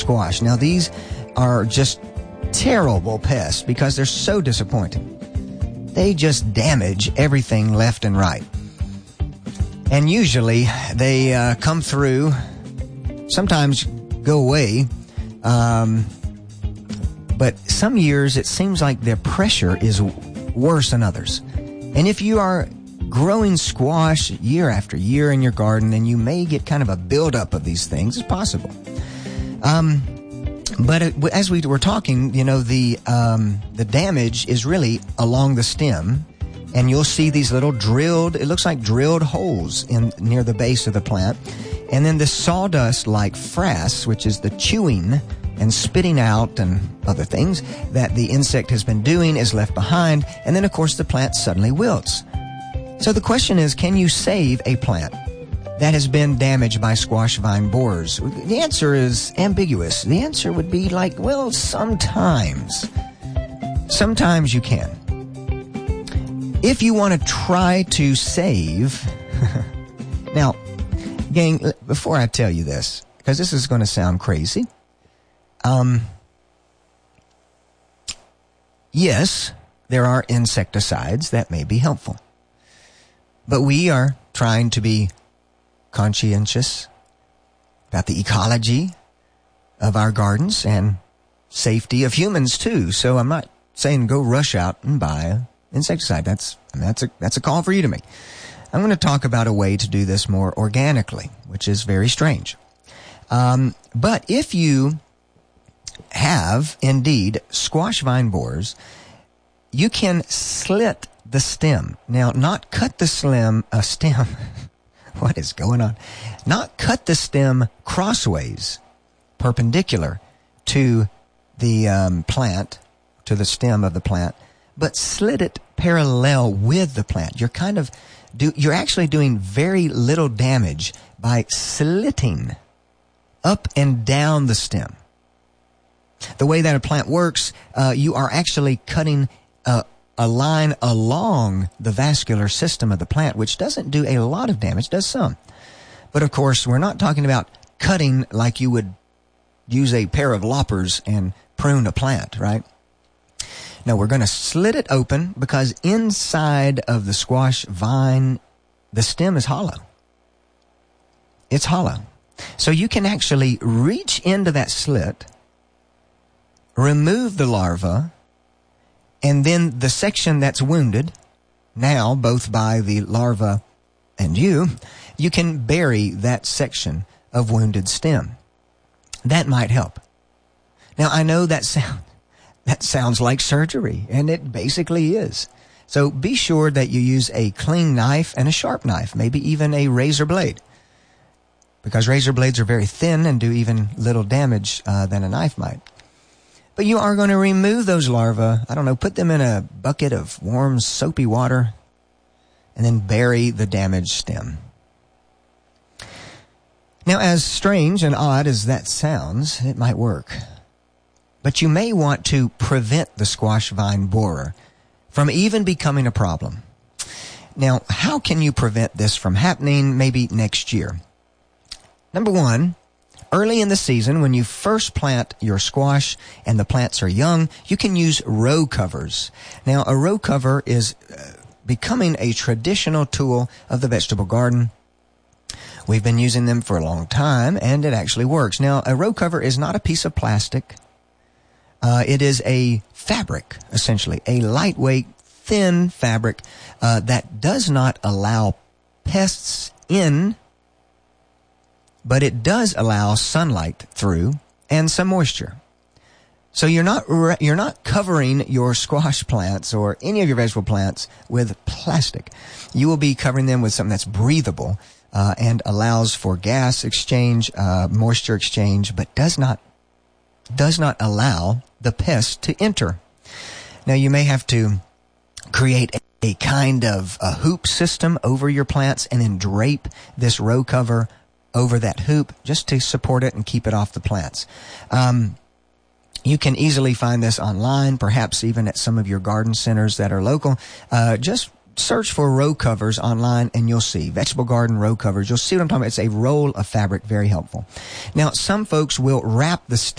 squash. Now, these are just terrible pests because they're so disappointing. They just damage everything left and right. And usually they come through, sometimes go away, but some years it seems like their pressure is worse than others. And if you are growing squash year after year in your garden, then you may get kind of a buildup of these things. It's possible. But as we were talking, the damage is really along the stem, and you'll see these little it looks like drilled holes near the base of the plant. And then the sawdust-like frass, which is the chewing and spitting out and other things that the insect has been doing, is left behind. And then, of course, the plant suddenly wilts. So the question is, can you save a plant that has been damaged by squash vine borers? The answer is ambiguous. The answer would be sometimes. Sometimes you can. If you want to try to save... Now, gang, before I tell you this, because this is going to sound crazy, yes, there are insecticides that may be helpful. But we are trying to be conscientious about the ecology of our gardens and safety of humans too. So I'm not saying go rush out and buy an insecticide. That's a call for you to make. I'm going to talk about a way to do this more organically, which is very strange. But if you have indeed squash vine borers, you can slit the stem. Now, not cut the stem. What is going on? Not cut the stem crossways, perpendicular to the plant, to the stem of the plant, but slit it parallel with the plant. You're actually doing very little damage by slitting up and down the stem. The way that a plant works, you are actually cutting a line along the vascular system of the plant, which doesn't do a lot of damage, does some. But of course, we're not talking about cutting like you would use a pair of loppers and prune a plant, right? No, we're going to slit it open because inside of the squash vine, the stem is hollow. It's hollow. So you can actually reach into that slit, remove the larva, and then the section that's wounded, now both by the larva and you can bury that section of wounded stem. That might help. Now, I know that sounds like surgery, and it basically is. So be sure that you use a clean knife and a sharp knife, maybe even a razor blade, because razor blades are very thin and do even little damage than a knife might. But you are going to remove those larvae, put them in a bucket of warm, soapy water, and then bury the damaged stem. Now, as strange and odd as that sounds, it might work. But you may want to prevent the squash vine borer from even becoming a problem. Now, how can you prevent this from happening maybe next year? Number one, early in the season, when you first plant your squash and the plants are young, you can use row covers. Now, a row cover is becoming a traditional tool of the vegetable garden. We've been using them for a long time, and it actually works. Now, a row cover is not a piece of plastic. It is a fabric, essentially, a lightweight, thin fabric that does not allow pests in, but it does allow sunlight through and some moisture. So you're not covering your squash plants or any of your vegetable plants with plastic. You will be covering them with something that's breathable and allows for gas exchange, moisture exchange, but does not allow the pest to enter. Now, you may have to create a kind of a hoop system over your plants and then drape this row cover over that hoop just to support it and keep it off the plants. You can easily find this online, perhaps even at some of your garden centers that are local. Just search for row covers online and you'll see vegetable garden row covers. You'll see what I'm talking about. It's a roll of fabric, very helpful. Now, some folks will wrap the stem